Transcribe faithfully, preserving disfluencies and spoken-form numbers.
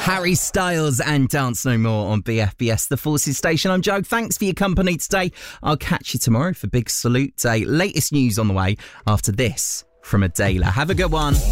Harry Styles and Dance No More on B F B S, the Forces Station. I'm Joe. Thanks for your company today. I'll catch you tomorrow for Big Salute Day. Latest news on the way after this from Adela. Have a good one.